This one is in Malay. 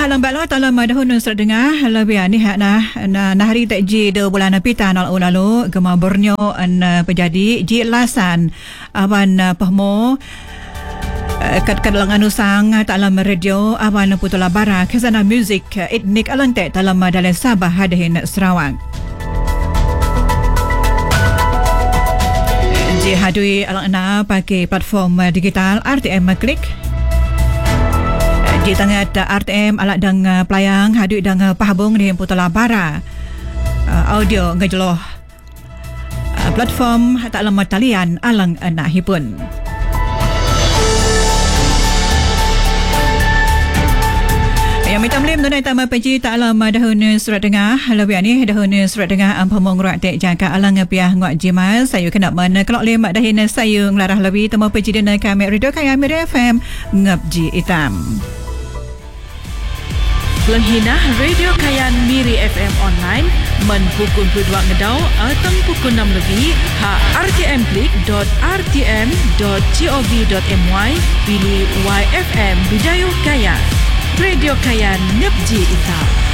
halang bala dalam dahun surat dengar lebih ni na hari tak ji de bulan pita nal lalu gema Borneo pejadi ji lasan aban pahmo kat kalangan usang dalam radio aban putula bara khazana music etnik alante dalam dalam Sabah hadahin Sarawak ji hadui alana pakai platform digital RTM Klik di tengah RTM alat dang pelayang hadut dang pahabung di putala bara audio ngejeloh platform tak lama talian alang anak hipun yang minta melim tunai tama penci tak lama dahun surat dengar lebih ni dahun surat dengar ampamong raktek jangka alang piah nguat jimal saya kena mana kelok lemak dahin saya ngelarah lebih temu penci dana kami radio kaya Miri FM ngapji hitam Langhinah Radio Kayan Miri FM online men pukul 22 ngedau atang pukul 6 lebih rtm.rtm.gov.my pilih YFM Bidayu Kayan Radio Kayan Ngepji Ita.